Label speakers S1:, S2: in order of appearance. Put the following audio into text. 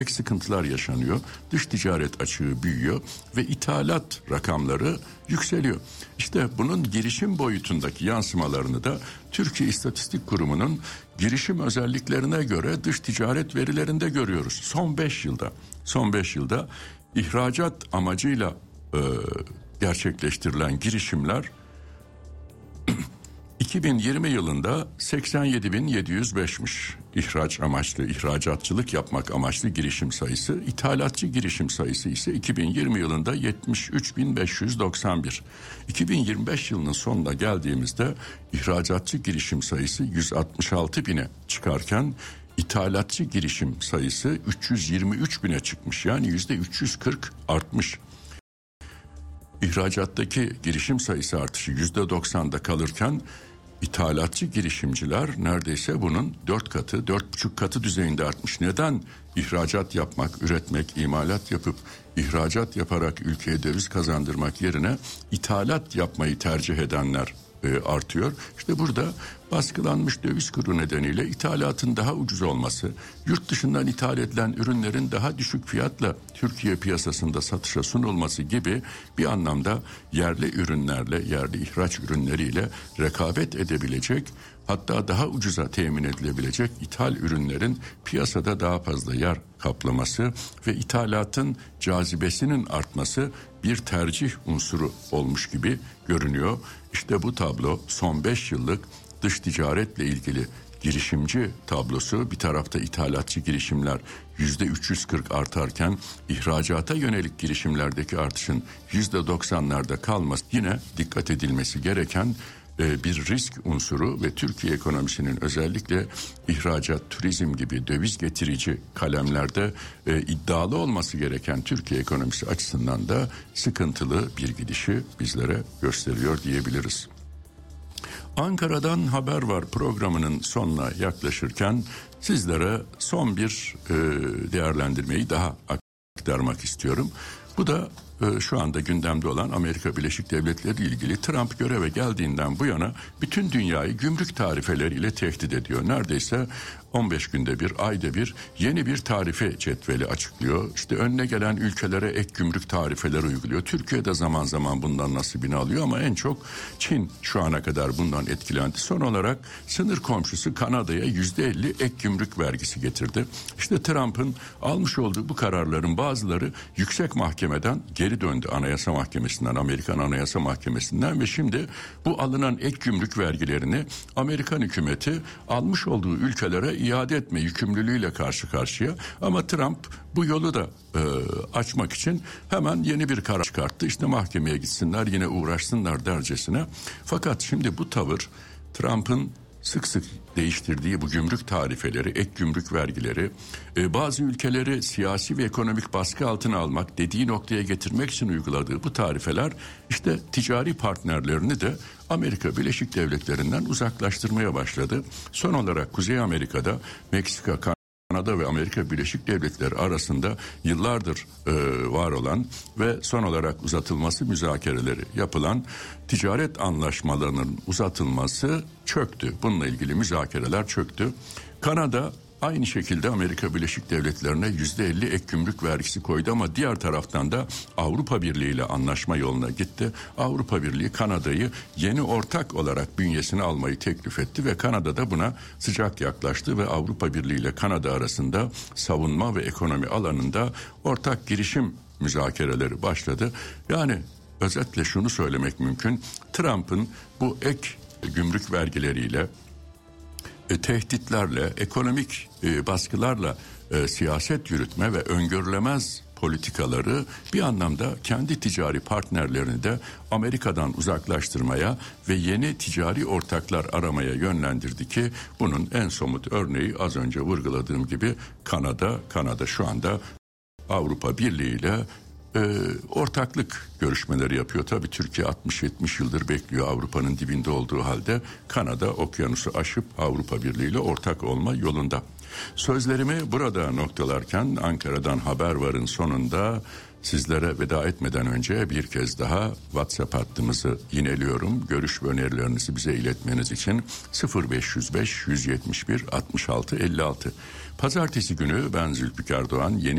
S1: sıkıntılar yaşanıyor. Dış ticaret açığı büyüyor ve ithalat rakamları yükseliyor. İşte bunun girişim boyutundaki yansımalarını da Türkiye İstatistik Kurumu'nun girişim özelliklerine göre dış ticaret verilerinde görüyoruz. Son 5 yılda ihracat amacıyla gerçekleştirilen girişimler 2020 yılında 87.705'miş ihracatçılık yapmak amaçlı girişim sayısı. İthalatçı girişim sayısı ise 2020 yılında 73.591. 2025 yılının sonuna geldiğimizde ihracatçı girişim sayısı 166.000'e çıkarken ithalatçı girişim sayısı 323.000'e çıkmış. Yani %340 artmış. İhracattaki girişim sayısı artışı %90'da kalırken İthalatçı girişimciler neredeyse bunun 4 katı, 4,5 katı düzeyinde artmış. Neden? İhracat yapmak, üretmek, imalat yapıp ihracat yaparak ülkeye döviz kazandırmak yerine ithalat yapmayı tercih edenler artıyor. İşte burada baskılanmış döviz kuru nedeniyle ithalatın daha ucuz olması, yurt dışından ithal edilen ürünlerin daha düşük fiyatla Türkiye piyasasında satışa sunulması gibi bir anlamda yerli ürünlerle, yerli ihraç ürünleriyle rekabet edebilecek, hatta daha ucuza temin edilebilecek ithal ürünlerin piyasada daha fazla yer kaplaması ve ithalatın cazibesinin artması bir tercih unsuru olmuş gibi görünüyor. İşte bu tablo son 5 yıllık dış ticaretle ilgili girişimci tablosu. Bir tarafta ithalatçı girişimler %340 artarken ihracata yönelik girişimlerdeki artışın %90'larda kalması yine dikkat edilmesi gereken bir risk unsuru ve Türkiye ekonomisinin özellikle ihracat, turizm gibi döviz getirici kalemlerde iddialı olması gereken Türkiye ekonomisi açısından da sıkıntılı bir gidişi bizlere gösteriyor diyebiliriz. Ankara'dan haber var programının sonuna yaklaşırken sizlere son bir değerlendirmeyi daha aktarmak istiyorum. Bu da şu anda gündemde olan Amerika Birleşik Devletleri ile ilgili. Trump göreve geldiğinden bu yana bütün dünyayı gümrük tarifeleriyle tehdit ediyor. Neredeyse 15 günde bir, ayda bir yeni bir tarife cetveli açıklıyor. İşte önüne gelen ülkelere ek gümrük tarifeleri uyguluyor. Türkiye de zaman zaman bundan nasibini alıyor ama en çok Çin şu ana kadar bundan etkilendi. Son olarak sınır komşusu Kanada'ya %50 ek gümrük vergisi getirdi. İşte Trump'ın almış olduğu bu kararların bazıları yüksek mahkemeden geri döndü. Anayasa Mahkemesi'nden, Amerikan Anayasa Mahkemesi'nden ve şimdi bu alınan ek gümrük vergilerini Amerikan hükümeti almış olduğu ülkelere iade etme yükümlülüğüyle karşı karşıya. Ama Trump bu yolu da açmak için hemen yeni bir karar çıkarttı. İşte mahkemeye gitsinler, yine uğraşsınlar dercesine. Fakat şimdi bu tavır Trump'ın sık sık değiştirdiği bu gümrük tarifeleri, ek gümrük vergileri, bazı ülkeleri siyasi ve ekonomik baskı altına almak, dediği noktaya getirmek için uyguladığı bu tarifeler işte ticari partnerlerini de Amerika Birleşik Devletleri'nden uzaklaştırmaya başladı. Son olarak Kuzey Amerika'da Meksika, Kanada ve Amerika Birleşik Devletleri arasında yıllardır var olan ve son olarak uzatılması müzakereleri yapılan ticaret anlaşmalarının uzatılması çöktü. Bununla ilgili müzakereler çöktü. Kanada aynı şekilde Amerika Birleşik Devletleri'ne %50 ek gümrük vergisi koydu ama diğer taraftan da Avrupa Birliği ile anlaşma yoluna gitti. Avrupa Birliği Kanada'yı yeni ortak olarak bünyesine almayı teklif etti ve Kanada da buna sıcak yaklaştı ve Avrupa Birliği ile Kanada arasında savunma ve ekonomi alanında ortak girişim müzakereleri başladı. Yani özetle şunu söylemek mümkün. Trump'ın bu ek gümrük vergileriyle, tehditlerle, ekonomik baskılarla siyaset yürütme ve öngörülemez politikaları bir anlamda kendi ticari partnerlerini de Amerika'dan uzaklaştırmaya ve yeni ticari ortaklar aramaya yönlendirdi ki bunun en somut örneği az önce vurguladığım gibi Kanada. Kanada şu anda Avrupa Birliği ile ortaklık görüşmeleri yapıyor. Tabii Türkiye 60-70 yıldır bekliyor Avrupa'nın dibinde olduğu halde Kanada okyanusu aşıp Avrupa Birliği ile ortak olma yolunda. Sözlerimi burada noktalarken Ankara'dan haber varın sonunda Sizlere veda etmeden önce bir kez daha WhatsApp hattımızı yineliyorum. Görüş ve önerilerinizi bize iletmeniz için 0505 171 66 56. Pazartesi günü ben Zülfikar Doğan yeni